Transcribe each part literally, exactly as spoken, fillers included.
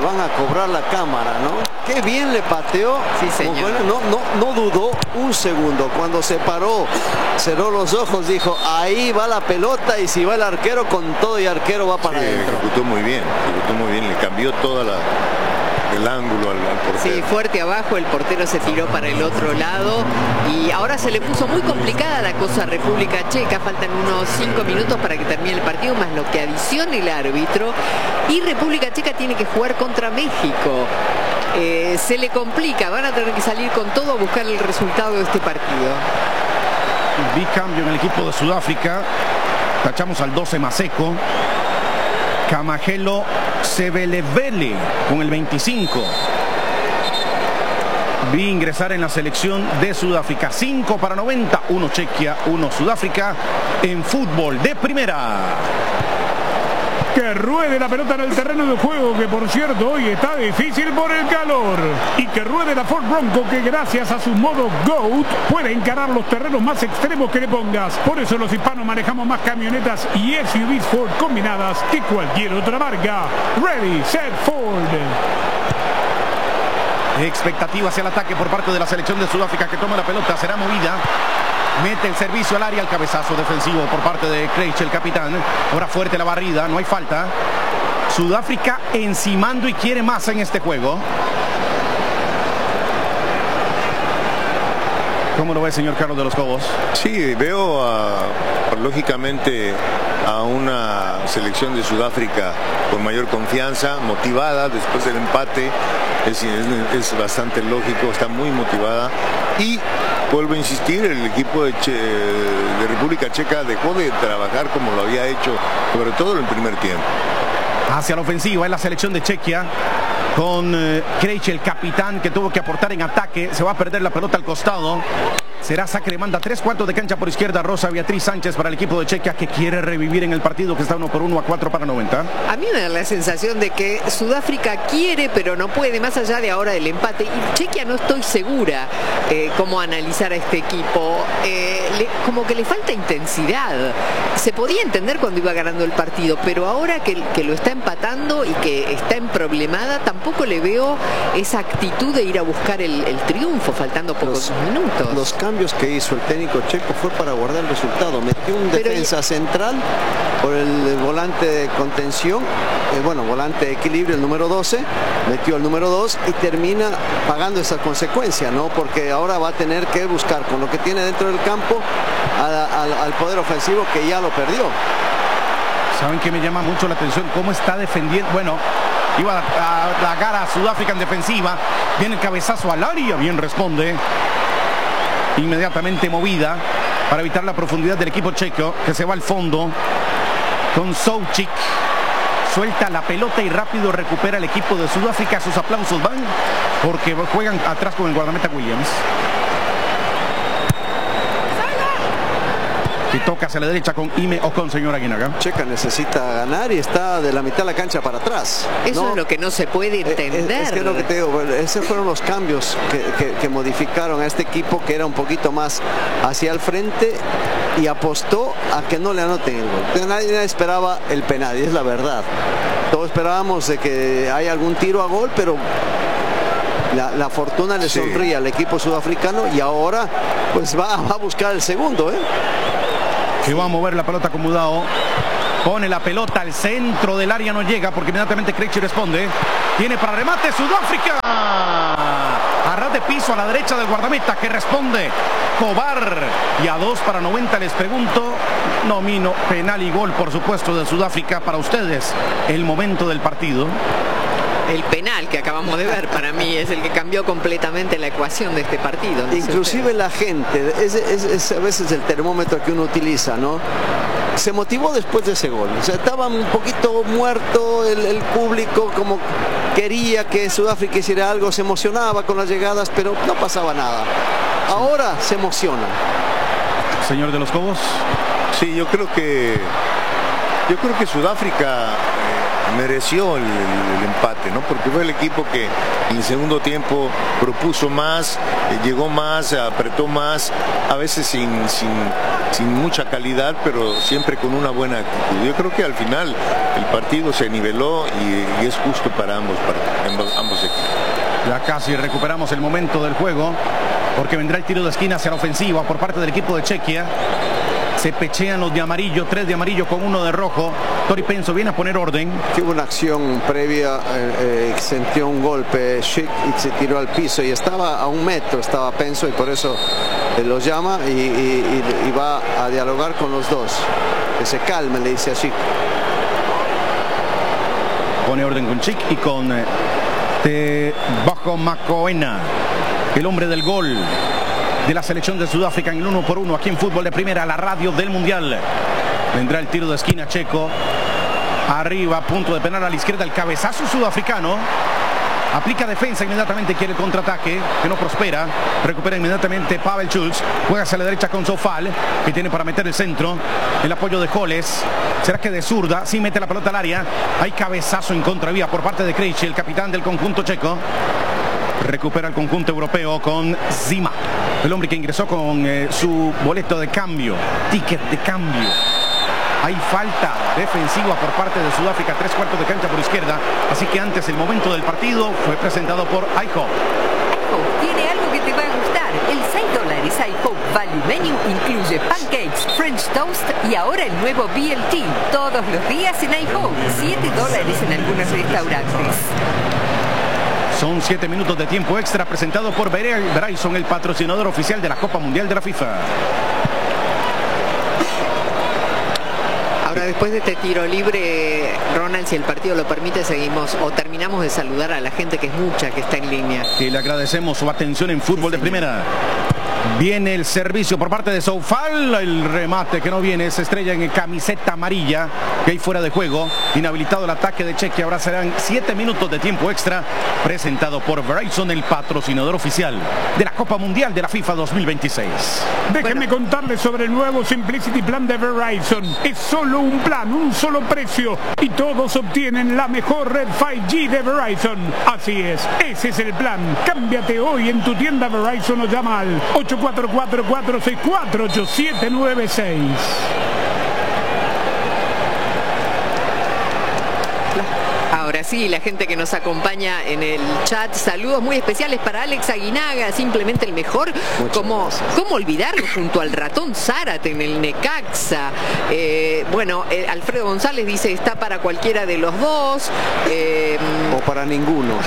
van a cobrar la cámara, ¿no? Qué bien le pateó. Sí, señor. Bueno, no, no, no dudó un segundo. Cuando se paró, cerró los ojos, dijo, ahí va la pelota, y si va el arquero, con todo y arquero va para sí, adentro. Ejecutó muy bien, ejecutó muy bien, le cambió toda la... el ángulo al, al portero. Sí, fuerte abajo, el portero se tiró para el otro lado y ahora se le puso muy complicada la cosa a República Checa. Faltan unos cinco minutos para que termine el partido, más lo que adicione el árbitro, y República Checa tiene que jugar contra México. Eh, se le complica, van a tener que salir con todo a buscar el resultado de este partido. Bicambio en el equipo de Sudáfrica. Tachamos al doce Maseco. Camagelo Sebelevele con el veinticinco. Vi ingresar en la selección de Sudáfrica. cinco para noventa. uno Chequia, uno Sudáfrica en fútbol de primera. Que ruede la pelota en el terreno de juego, que por cierto hoy está difícil por el calor. Y que ruede la Ford Bronco, que gracias a su modo GOAT puede encarar los terrenos más extremos que le pongas. Por eso los hispanos manejamos más camionetas y S U Vs Ford combinadas que cualquier otra marca. Ready, set, Ford. Expectativa hacia el ataque por parte de la selección de Sudáfrica, que toma la pelota, será movida. Mete el servicio al área, el cabezazo defensivo por parte de Kreitsch, el capitán. Ahora fuerte la barrida, no hay falta. Sudáfrica encimando y quiere más en este juego. ¿Cómo lo ve, señor Carlos de los Cobos? Sí, veo a, lógicamente a una selección de Sudáfrica con mayor confianza, motivada después del empate. Es, es, es bastante lógico, está muy motivada. Y vuelvo a insistir, el equipo de, che, de República Checa dejó de trabajar como lo había hecho, sobre todo en el primer tiempo. Hacia la ofensiva en la selección de Chequia, con eh, Kreitsch, el capitán, que tuvo que aportar en ataque. Se va a perder la pelota al costado. Será saque, le manda tres cuartos de cancha por izquierda Rosa Beatriz Sánchez para el equipo de Chequia, que quiere revivir en el partido, que está uno por uno a cuatro para noventa. A mí me da la sensación de que Sudáfrica quiere pero no puede, más allá de ahora del empate. Y Chequia no estoy segura eh, cómo analizar a este equipo. Eh, le, como que le falta intensidad. Se podía entender cuando iba ganando el partido, pero ahora que, que lo está empatando y que está en problemada, tampoco le veo esa actitud de ir a buscar el, el triunfo, faltando pocos los, minutos. Los cambios que hizo el técnico checo fue para guardar el resultado. Metió un Pero defensa y... central por el, el volante de contención, eh, bueno, volante de equilibrio, el número doce, metió el número dos y termina pagando esa consecuencia, ¿no? Porque ahora va a tener que buscar con lo que tiene dentro del campo a, a, al poder ofensivo, que ya lo perdió. ¿Saben qué me llama mucho la atención? ¿Cómo está defendiendo? Bueno, iba a la cara a Sudáfrica en defensiva. Viene el cabezazo al área, bien responde. Inmediatamente movida para evitar la profundidad del equipo checo, que se va al fondo con Soucik. Suelta la pelota y rápido recupera el equipo de Sudáfrica. Sus aplausos van porque juegan atrás con el guardameta Williams. Y toca hacia la derecha con Ime Ocon, señora Aguinaga. Checa necesita ganar y está de la mitad de la cancha para atrás. Eso ¿no? es lo que no se puede entender. Es, es que es lo que te digo, bueno, esos fueron los cambios que, que, que modificaron a este equipo, que era un poquito más hacia el frente, y apostó a que no le anoten el gol. Nadie, nadie esperaba el penal, y es la verdad. Todos esperábamos de que haya algún tiro a gol, pero La, la fortuna le sonríe sí. al equipo sudafricano, y ahora pues va, va a buscar el segundo, ¿eh? Que va a mover la pelota con Mudao. Pone la pelota al centro del área, no llega porque inmediatamente Kreitsch responde. Tiene para remate Sudáfrica. A ras de piso a la derecha del guardameta, que responde Cobar. Y a dos para noventa les pregunto. Nomino penal y gol, por supuesto, de Sudáfrica. Para ustedes, el momento del partido. El penal que acabamos de ver, para mí, es el que cambió completamente la ecuación de este partido. ¿No? Inclusive la gente, es, es, es a veces el termómetro que uno utiliza, ¿no? Se motivó después de ese gol. O sea, estaba un poquito muerto el, el público, como quería que Sudáfrica hiciera algo, se emocionaba con las llegadas, pero no pasaba nada. Ahora se emociona. Señor de los Cobos. Sí, yo creo que yo creo que Sudáfrica mereció el, el, el empate, ¿no? Porque fue el equipo que en el segundo tiempo propuso más, eh, llegó más, apretó más, a veces sin, sin, sin mucha calidad, pero siempre con una buena actitud. Yo creo que al final el partido se niveló y, y es justo para ambos, para ambos, ambos equipos. Ya casi recuperamos el momento del juego, porque vendrá el tiro de esquina hacia la ofensiva por parte del equipo de Chequia. Se pechean los de amarillo, tres de amarillo con uno de rojo. Tori Penso viene a poner orden. Tuvo una acción previa, eh, eh, sintió un golpe Schick y se tiró al piso y estaba a un metro, estaba Penso, y por eso eh, los llama y, y, y, y va a dialogar con los dos. Que se calme, le dice a Schick. Pone orden con Schick y con eh, Te Bajo Macoena, el hombre del gol de la selección de Sudáfrica en el uno por uno aquí en Fútbol de Primera, la radio del Mundial. Vendrá el tiro de esquina checo. Arriba, punto de penal a la izquierda, el cabezazo sudafricano. Aplica defensa inmediatamente, quiere el contraataque, que no prospera. Recupera inmediatamente Pavel Schulz. Juega hacia la derecha con Sofal, que tiene para meter el centro. El apoyo de Holes. ¿Será que de zurda? Sí, mete la pelota al área. Hay cabezazo en contravía por parte de Krejci, el capitán del conjunto checo. Recupera el conjunto europeo con Zima, el hombre que ingresó con eh, su boleto de cambio, ticket de cambio. Hay falta defensiva por parte de Sudáfrica, tres cuartos de cancha por izquierda. Así que antes el momento del partido fue presentado por iHop. Tiene algo que te va a gustar. El seis dólares iHop Value Menu incluye pancakes, French toast y ahora el nuevo B L T. Todos los días en iHop. siete dólares en algunos restaurantes. Son siete minutos de tiempo extra presentado por Verizon, el patrocinador oficial de la Copa Mundial de la FIFA. Ahora, después de este tiro libre, Ronald, si el partido lo permite, seguimos o terminamos de saludar a la gente, que es mucha, que está en línea. Y le agradecemos su atención en Fútbol de Primera. Viene el servicio por parte de Soufal, el remate que no viene, se estrella en camiseta amarilla, que hay fuera de juego, inhabilitado el ataque de Chequia. Ahora serán siete minutos de tiempo extra, presentado por Verizon, el patrocinador oficial de la Copa Mundial de la FIFA dos mil veintiséis. Déjenme bueno. contarles sobre el nuevo Simplicity Plan de Verizon. Es solo un plan, un solo precio, y todos obtienen la mejor red cinco G de Verizon. Así es, ese es el plan. Cámbiate hoy en tu tienda Verizon o llama al ocho cuatro cuatro, cuatro seis cuatro, ocho siete nueve seis. Ahora sí, la gente que nos acompaña en el chat, saludos muy especiales para Alex Aguinaga, simplemente el mejor. ¿Cómo, ¿Cómo olvidarlo junto al ratón Zárate en el Necaxa? Eh, bueno, eh, Alfredo González dice, está para cualquiera de los dos. Eh, o para ninguno.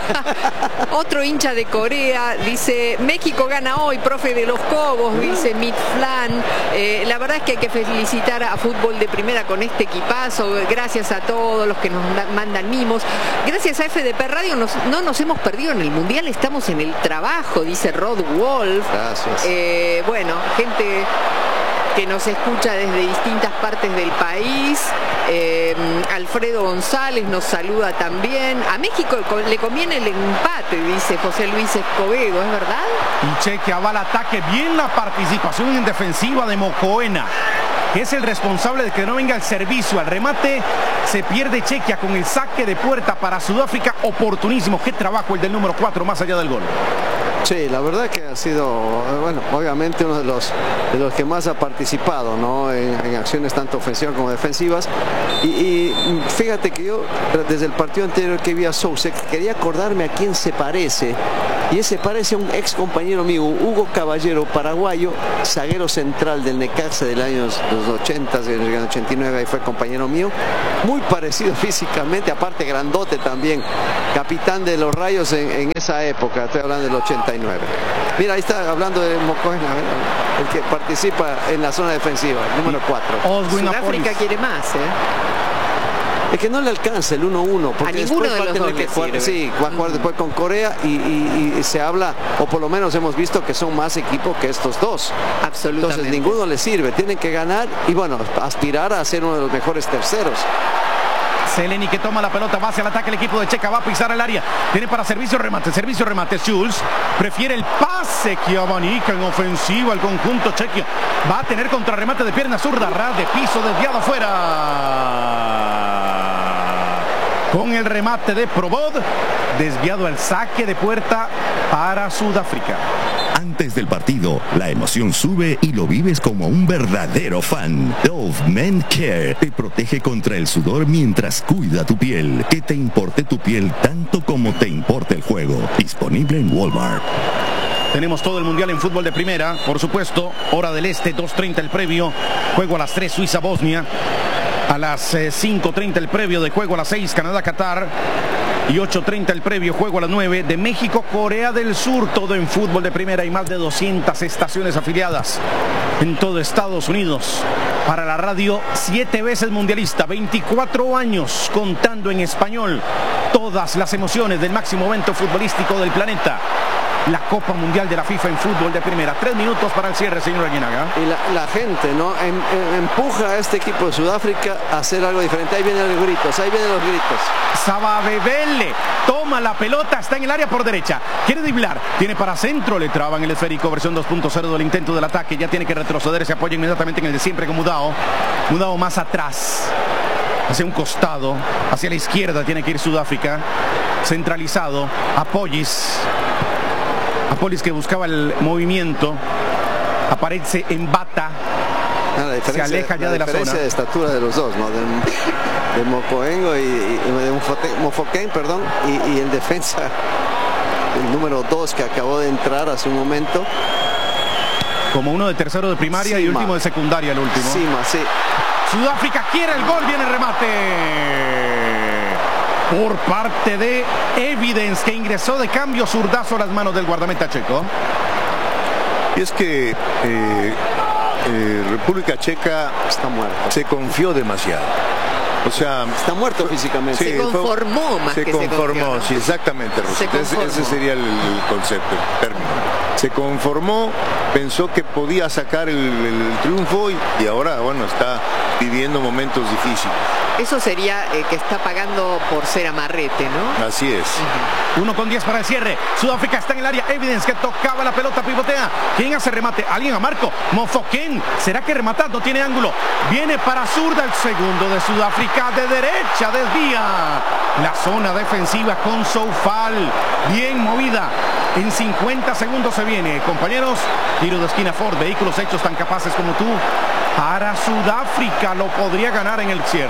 Otro hincha de Corea dice, México gana hoy, profe de los Cobos, dice Mitflan. Eh, la verdad es que hay que felicitar a Fútbol de Primera con este equipazo. Gracias a todos los que nos mandan mimos. Gracias a F D P Radio nos, no nos hemos perdido en el Mundial, estamos en el trabajo, dice Rod Wolf. Gracias. Eh, bueno, gente que nos escucha desde distintas partes del país. Eh, Alfredo González nos saluda también. A México le conviene el empate, dice José Luis Escobedo, ¿es verdad? Y Chequia va al ataque, bien la participación en defensiva de Mocoena, que es el responsable de que no venga el servicio al remate. Se pierde Chequia con el saque de puerta para Sudáfrica, oportunísimo. Qué trabajo el del número cuatro más allá del gol. Sí, la verdad que ha sido, bueno, obviamente uno de los de los que más ha participado, ¿no? En, en acciones tanto ofensivas como defensivas. Y, y fíjate que yo, desde el partido anterior que vi a Sousa, quería acordarme a quién se parece. Y ese parece a un ex compañero mío, Hugo Caballero, paraguayo, zaguero central del Necaxa del año los ochenta, del año ochenta y nueve, ahí fue compañero mío. Muy parecido físicamente, aparte grandote también, capitán de los Rayos en, en esa época, estoy hablando del ochenta y nueve. Mira, ahí está hablando de Mocoena, el que participa en la zona defensiva, número cuatro. Sudáfrica quiere más, ¿eh? Es que no le alcanza el uno uno, porque a ninguno después de va los a tener dos que jugar, sirve. sí, va a jugar después con Corea y, y, y se habla, o por lo menos hemos visto que son más equipos que estos dos. Absolutamente. Entonces ninguno le sirve, tienen que ganar y bueno, aspirar a ser uno de los mejores terceros. Seleni que toma la pelota, va hacia el ataque el equipo de Checa, va a pisar el área, tiene para servicio, remate, servicio, remate. Schulz prefiere el pase que abanica en ofensiva el conjunto chequio. Va a tener contrarremate de pierna zurda, ras de piso, desviado afuera. Con el remate de Probod, desviado al saque de puerta para Sudáfrica. Antes del partido, la emoción sube y lo vives como un verdadero fan. Dove Men Care te protege contra el sudor mientras cuida tu piel. Que te importe tu piel tanto como te importa el juego. Disponible en Walmart. Tenemos todo el mundial en fútbol de primera, por supuesto. Hora del este, dos treinta el previo. Juego a las tres, Suiza-Bosnia. A las eh, cinco treinta el previo de juego a las seis, Canadá-Qatar. Y ocho treinta el previo, juego a las nueve de México-Corea del Sur. Todo en fútbol de primera. Hay más de doscientas estaciones afiliadas en todo Estados Unidos. Para la radio, siete veces mundialista, veinticuatro años contando en español. Todas las emociones del máximo evento futbolístico del planeta. La Copa Mundial de la FIFA en fútbol de primera. Tres minutos para el cierre, señor Aguinaga. Y la, la gente, ¿no? Em, em, empuja a este equipo de Sudáfrica a hacer algo diferente. Ahí vienen los gritos, ahí vienen los gritos. Sababebele toma la pelota, está en el área por derecha. Quiere driblar, tiene para centro, le traban el esférico, versión dos punto cero del intento del ataque. Ya tiene que retroceder, se apoya inmediatamente en el de siempre con Mudao. Mudao más atrás, hacia un costado, hacia la izquierda tiene que ir Sudáfrica. Centralizado, Apoyis. Apolis que buscaba el movimiento, aparece en bata, se aleja ya de la zona. La diferencia de estatura de los dos, ¿no? De, de Mocoengo y, y de Mofoken, perdón, y, y el defensa, el número dos que acabó de entrar hace un momento. Como uno de tercero de primaria Sima. Y último de secundaria, el último. Sima, sí. Sudáfrica quiere el gol, viene el remate. Por parte de Evidence, que ingresó de cambio, zurdazo a las manos del guardameta checo. Y es que eh, eh, República Checa está muerto. Se confió demasiado. O sea, está muerto físicamente. Sí, se conformó fue, más se que conformó, se confió. Sí, exactamente, Rosita. Ese, ese sería el, el concepto, el término. Se conformó, pensó que podía sacar el, el triunfo y, y ahora, bueno, está viviendo momentos difíciles. Eso sería eh, que está pagando por ser amarrete, ¿no? Así es. Uh-huh. Uno con diez para el cierre. Sudáfrica está en el área. Evidence que tocaba la pelota, pivotea. ¿Quién hace remate? Alguien a Marco. Mofoken. ¿Será que remata? No tiene ángulo. Viene para zurda el segundo de Sudáfrica. De derecha desvía. La zona defensiva con Soufal. Bien movida. En cincuenta segundos se viene. Compañeros, tiro de esquina Ford. Vehículos hechos tan capaces como tú. Para Sudáfrica lo podría ganar en el cierre.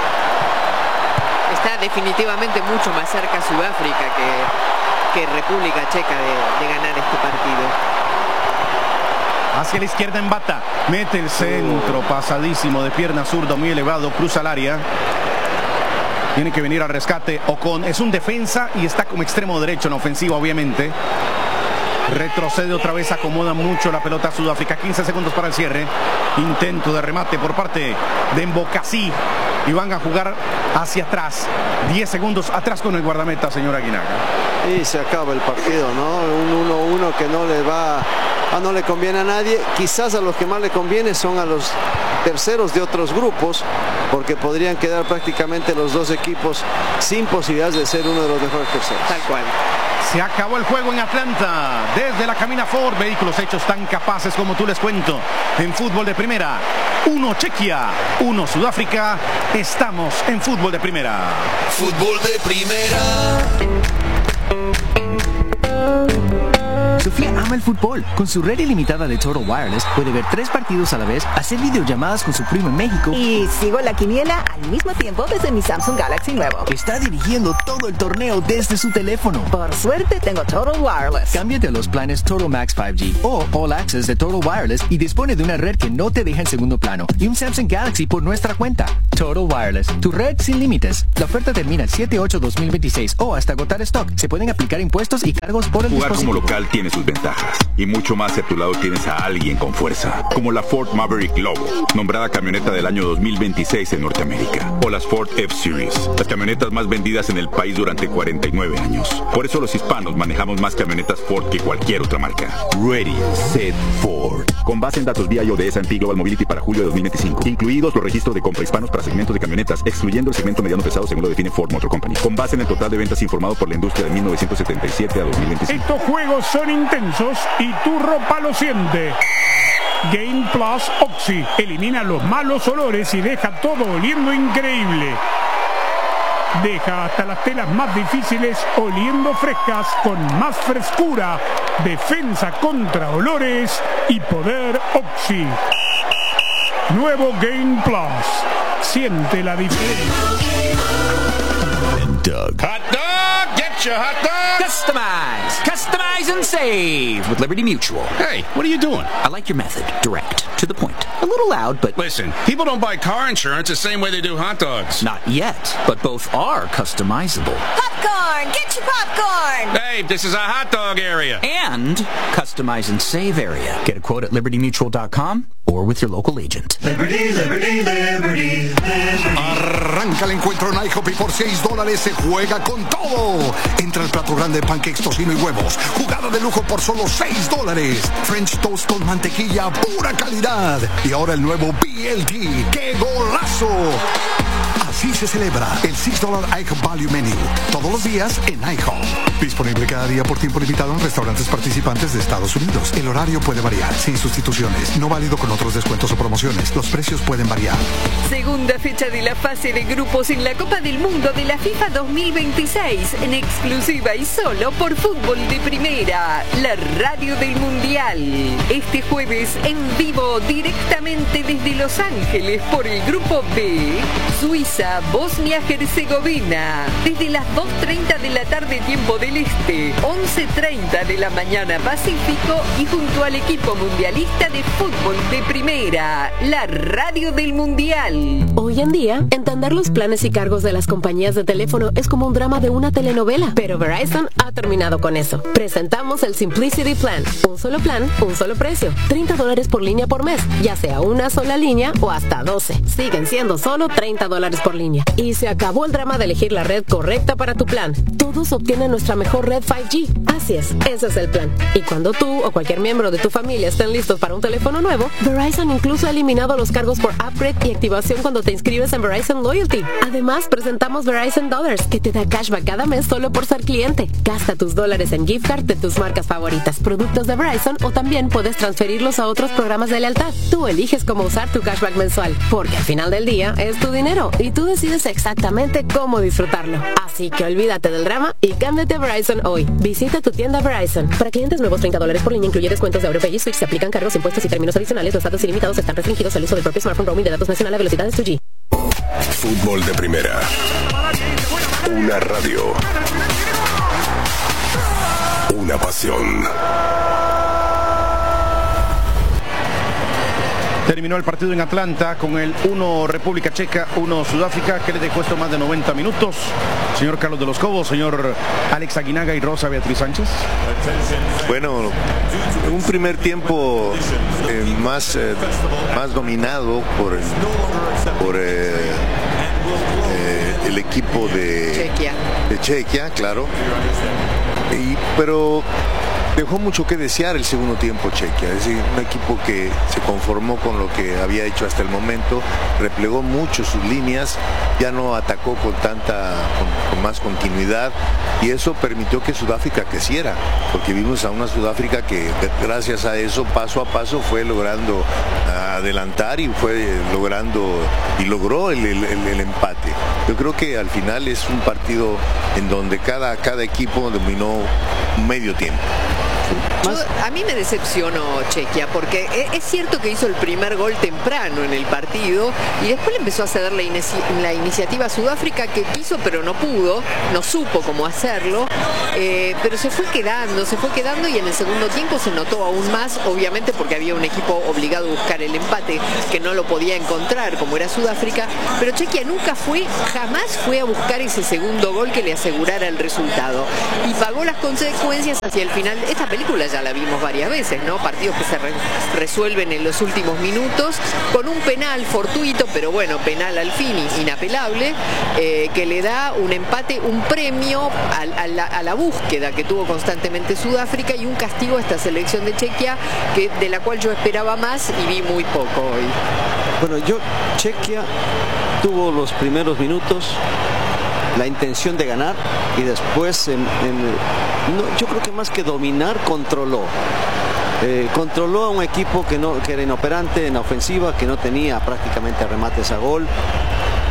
Está definitivamente mucho más cerca Sudáfrica que, que República Checa de, de ganar este partido. Hacia la izquierda en bata. Mete el centro, pasadísimo de pierna zurda, muy elevado, cruza el área. Tiene que venir al rescate Ocon. Es un defensa y está como extremo derecho en ofensiva, obviamente. Retrocede otra vez, acomoda mucho la pelota a Sudáfrica. quince segundos para el cierre. Intento de remate por parte de Mbokasi. Y van a jugar hacia atrás. diez segundos atrás con el guardameta, señor Aguinaga. Y se acaba el partido, ¿no? Un uno uno que no le va, ah, no le conviene a nadie. Quizás a los que más le conviene son a los terceros de otros grupos, porque podrían quedar prácticamente los dos equipos sin posibilidades de ser uno de los mejores terceros. Tal cual. Se acabó el juego en Atlanta. Desde la cabina Ford, vehículos hechos tan capaces como tú les cuento. En fútbol de primera, uno Chequia, uno Sudáfrica. Estamos en fútbol de primera. Fútbol de primera. Sofía ama el fútbol. Con su red ilimitada de Total Wireless puede ver tres partidos a la vez, hacer videollamadas con su primo en México. Y sigo la quiniela al mismo tiempo desde mi Samsung Galaxy nuevo. Está dirigiendo todo el torneo desde su teléfono. Por suerte tengo Total Wireless. Cámbiate a los planes Total Max cinco G o All Access de Total Wireless y dispone de una red que no te deja en segundo plano y un Samsung Galaxy por nuestra cuenta. Total Wireless, tu red sin límites. La oferta termina el siete ocho dos mil veintiséis o hasta agotar stock. Se pueden aplicar impuestos y cargos por el Jugar dispositivo. Como local tiene sus ventajas y mucho más si a tu lado tienes a alguien con fuerza, como la Ford Maverick Lobo, nombrada camioneta del año dos mil veintiséis en Norteamérica, o las Ford F-Series, las camionetas más vendidas en el país durante cuarenta y nueve años. Por eso los hispanos manejamos más camionetas Ford que cualquier otra marca. Ready, Set, Ford. Con base en datos V I O de S and P Global Mobility para julio de dos mil veinticinco, incluidos los registros de compra hispanos para segmentos de camionetas, excluyendo el segmento mediano pesado según lo define Ford Motor Company. Con base en el total de ventas informado por la industria de mil novecientos setenta y siete a dos mil veinticinco. Estos juegos son intensos y tu ropa lo siente. Game Plus Oxy elimina los malos olores y deja todo oliendo increíble. Deja hasta las telas más difíciles oliendo frescas con más frescura defensa contra olores y poder Oxy. Nuevo Game Plus. Siente la diferencia. Doug. Hot dog! Get your hot dog! Customize! Customize and save with Liberty Mutual. Hey, what are you doing? I like your method. Direct. To the point. A little loud, but... Listen, people don't buy car insurance the same way they do hot dogs. Not yet, but both are customizable. Popcorn! Get your popcorn! Hey, this is a hot dog area. And customize and save area. Get a quote at liberty mutual dot com or with your local agent. Liberty, Liberty, Liberty, Liberty. Arranca el encuentro en IHOP y por seis dólares se juega con todo. Entra el plato grande de pancakes, tocino y huevos. Jugada de lujo por solo seis dólares. French toast con mantequilla, pura calidad. Y ahora el nuevo B L T. ¡Qué golazo! Así se celebra el seis dólares IHOP Value Menu. Todos los días en IHOP. Disponible cada día por tiempo limitado en restaurantes participantes de Estados Unidos. El horario puede variar, sin sustituciones. No válido con otros descuentos o promociones. Los precios pueden variar. Segunda fecha de la fase de grupos en la Copa del Mundo de la FIFA dos mil veintiséis. En exclusiva y solo por Fútbol de Primera. La radio del Mundial. Este jueves en vivo directamente desde Los Ángeles por el Grupo B. Suiza, Bosnia-Herzegovina. Desde las dos treinta de la tarde tiempo del Este, once treinta de la mañana Pacífico y junto al equipo mundialista de Fútbol de Primera, la radio del Mundial. Hoy en día, entender los planes y cargos de las compañías de teléfono es como un drama de una telenovela, pero Verizon ha terminado con eso. Presentamos el Simplicity Plan, un solo plan, un solo precio, treinta dólares por línea por mes, ya sea una sola línea o hasta doce. Siguen siendo solo treinta dólares por línea. Y se acabó el drama de elegir la red correcta para tu plan. Todos obtienen nuestra mejor red cinco G. Así es, ese es el plan. Y cuando tú o cualquier miembro de tu familia estén listos para un teléfono nuevo, Verizon incluso ha eliminado los cargos por upgrade y activación cuando te inscribes en Verizon Loyalty. Además, presentamos Verizon Dollars, que te da cashback cada mes solo por ser cliente. Gasta tus dólares en gift card de tus marcas favoritas, productos de Verizon, o también puedes transferirlos a otros programas de lealtad. Tú eliges cómo usar tu cashback mensual, porque al final del día es tu dinero y tú decides exactamente cómo disfrutarlo. Así que olvídate del drama y cámbiate a Verizon hoy. Visita tu tienda Verizon. Para clientes nuevos, treinta dólares por línea, incluye descuentos de AuroPay y Switch. Se aplican cargos, impuestos y términos adicionales. Los datos ilimitados están restringidos al uso del propio smartphone. Roaming de datos nacional a velocidades dos G. Fútbol de Primera. Una radio. Una pasión. Terminó el partido en Atlanta con el uno República Checa, uno Sudáfrica, que le dejó esto más de noventa minutos. Señor Carlos de los Cobos, señor Alex Aguinaga y Rosa Beatriz Sánchez. Bueno, un primer tiempo eh, más, eh, más dominado por el, por, eh, eh, el equipo de Chequia, de Chequia, claro. Y, pero dejó mucho que desear el segundo tiempo Chequia, es decir, un equipo que se conformó con lo que había hecho hasta el momento, replegó mucho sus líneas, ya no atacó con tanta, con, con más continuidad, y eso permitió que Sudáfrica creciera, porque vimos a una Sudáfrica que gracias a eso, paso a paso, fue logrando adelantar y fue logrando y logró el, el, el, el empate. Yo creo que al final es un partido en donde cada, cada equipo dominó medio tiempo. Yo, a mí me decepcionó Chequia, porque es cierto que hizo el primer gol temprano en el partido y después le empezó a ceder la, inici la iniciativa a Sudáfrica, que quiso pero no pudo, no supo cómo hacerlo, eh, pero se fue quedando, se fue quedando y en el segundo tiempo se notó aún más, obviamente porque había un equipo obligado a buscar el empate que no lo podía encontrar como era Sudáfrica, pero Chequia nunca fue, jamás fue a buscar ese segundo gol que le asegurara el resultado y pagó las consecuencias hacia el final. Esta película ya la vimos varias veces, ¿no? Partidos que se re resuelven en los últimos minutos con un penal fortuito, pero bueno, penal al fin y inapelable, eh, que le da un empate, un premio a, a, la, a la búsqueda que tuvo constantemente Sudáfrica y un castigo a esta selección de Chequia, que, de la cual yo esperaba más y vi muy poco hoy. Bueno, yo, Chequia tuvo los primeros minutos la intención de ganar y después en, en, no, yo creo que más que dominar, controló eh, controló a un equipo que, no, que era inoperante en la ofensiva, que no tenía prácticamente remates a gol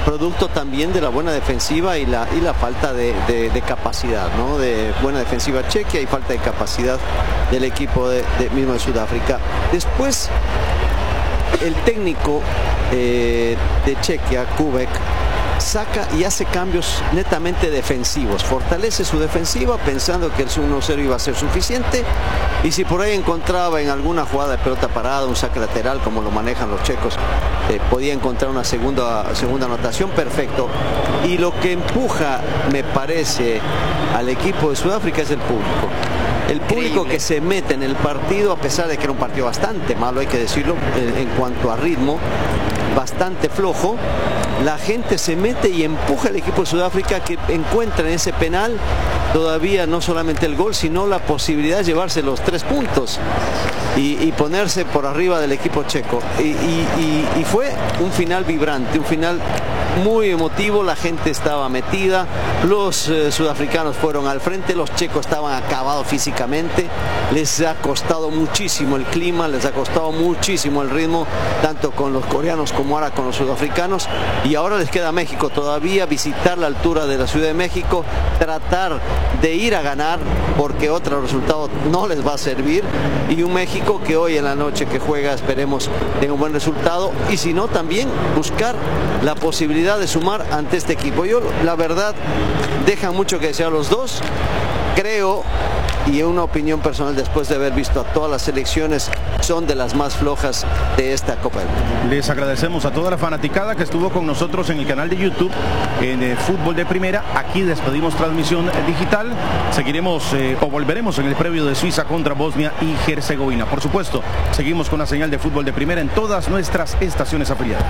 producto también de la buena defensiva y la, y la falta de, de, de capacidad, ¿no? De buena defensiva chequia y falta de capacidad del equipo de, de mismo de Sudáfrica. Después, el técnico eh, de Chequia, Kubek, saca y hace cambios netamente defensivos, fortalece su defensiva pensando que el uno cero iba a ser suficiente, y si por ahí encontraba en alguna jugada de pelota parada un saque lateral como lo manejan los checos, eh, podía encontrar una segunda, segunda anotación, perfecto. Y lo que empuja, me parece, al equipo de Sudáfrica es el público. El público Increíble. que se mete en el partido, a pesar de que era un partido bastante malo, hay que decirlo, en, en cuanto a ritmo, bastante flojo, la gente se mete y empuja al equipo de Sudáfrica, que encuentra en ese penal todavía no solamente el gol, sino la posibilidad de llevarse los tres puntos y, y ponerse por arriba del equipo checo. Y, y, y, y fue un final vibrante, un final muy emotivo, la gente estaba metida, los eh, sudafricanos fueron al frente, los checos estaban acabados físicamente, les ha costado muchísimo el clima, les ha costado muchísimo el ritmo, tanto con los coreanos como ahora con los sudafricanos, y ahora les queda México todavía, visitar la altura de la Ciudad de México, tratar de ir a ganar, porque otro resultado no les va a servir, y un México que hoy en la noche que juega, esperemos tenga un buen resultado, y si no, también buscar la posibilidad de sumar ante este equipo. Yo, la verdad, dejan mucho que desear los dos. Creo, y en una opinión personal después de haber visto a todas las selecciones, son de las más flojas de esta Copa del Mundo. Les agradecemos a toda la fanaticada que estuvo con nosotros en el canal de YouTube en eh, Fútbol de Primera. Aquí despedimos transmisión digital. Seguiremos eh, o volveremos en el previo de Suiza contra Bosnia y Herzegovina. Por supuesto, seguimos con la señal de Fútbol de Primera en todas nuestras estaciones afiliadas.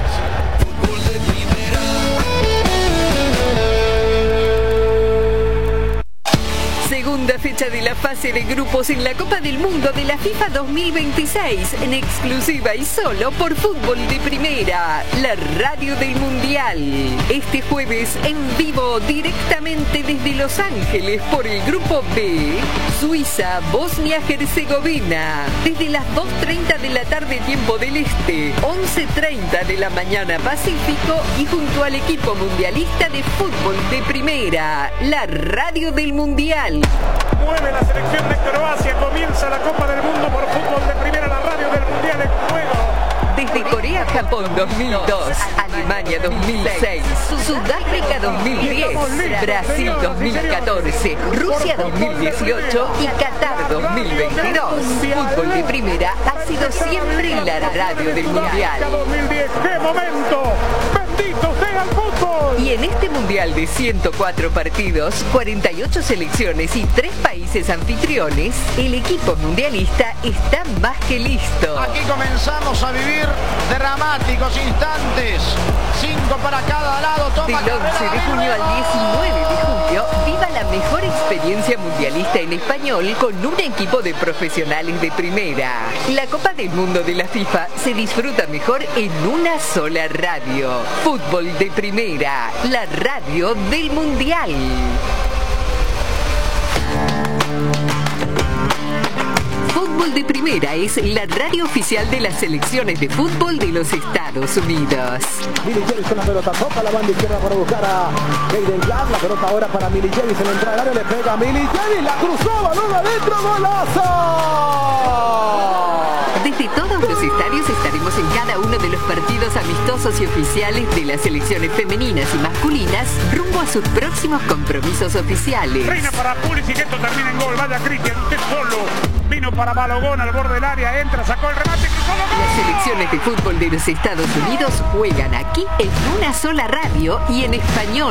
Segunda fecha de la fase de grupos en la Copa del Mundo de la FIFA dos mil veintiséis, en exclusiva y solo por Fútbol de Primera, la radio del Mundial. Este jueves en vivo directamente desde Los Ángeles por el Grupo B, Suiza, Bosnia-Herzegovina, desde las dos treinta de la tarde tiempo del Este, once treinta de la mañana Pacífico, y junto al equipo mundialista de Fútbol de Primera, la radio del Mundial. Mueve la selección de Croacia, comienza la Copa del Mundo por Fútbol de Primera, la radio del Mundial en juego. Desde Corea-Japón dos mil dos, Alemania dos mil seis, Sudáfrica dos mil diez, Brasil dos mil catorce, Rusia dos mil dieciocho y Qatar dos mil veintidós. Fútbol de Primera ha sido siempre la radio del Mundial. dos mil diez, ¡qué momento! ¡Bendito sea el fútbol! Y en este Mundial de ciento cuatro partidos, cuarenta y ocho selecciones y tres países anfitriones, el equipo mundialista está más que listo. Aquí comenzamos a vivir dramáticos instantes. Cinco para cada lado. Toma Del once de junio al diecinueve de julio, viva la mejor experiencia mundialista en español con un equipo de profesionales de primera. La Copa del Mundo de la FIFA se disfruta mejor en una sola radio. Fútbol de Primera, la radio del Mundial. Fútbol de Primera es la radio oficial de las selecciones de fútbol de los Estados Unidos. Milly Jelly con la pelota, toca la banda izquierda para buscar a Hayden Jack. La pelota ahora para Milly Jelly, se le entra al área, le pega a Milly Jelly, la cruzó, balón adentro, golazo. Desde todos los estadios estaremos en cada uno de los partidos amistosos y oficiales de las selecciones femeninas y masculinas rumbo a sus próximos compromisos oficiales. Reina para Pulisic, esto termina en gol. Vaya Cristian, usted solo. Vino para Balogón al borde del área, entra, sacó el remate, cruzó la gol. Las selecciones de fútbol de los Estados Unidos juegan aquí en una sola radio y en español.